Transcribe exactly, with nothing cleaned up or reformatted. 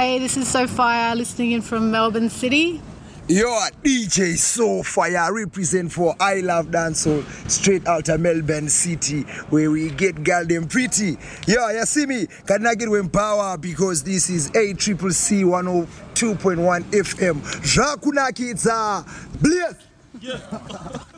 Hey, this is Sophia listening in from Melbourne City. Yo, D J Sophia represent for I Love Dancehall straight out of Melbourne City where we get girl them pretty. Yo, you see me? Can I get with power because this is A C C C one oh two point one F M. Jakuna Kids, bless! Yeah.